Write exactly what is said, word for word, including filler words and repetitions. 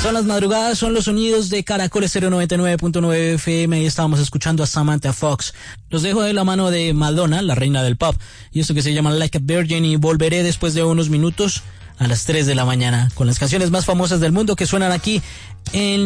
Son las madrugadas, son los sonidos de Caracol Estéreo noventa y nueve punto nueve F M y estábamos escuchando a Samantha Fox. Los dejo de la mano de Madonna, la reina del pop, y esto que se llama Like a Virgin, y volveré después de unos minutos a las tres de la mañana con las canciones más famosas del mundo que suenan aquí en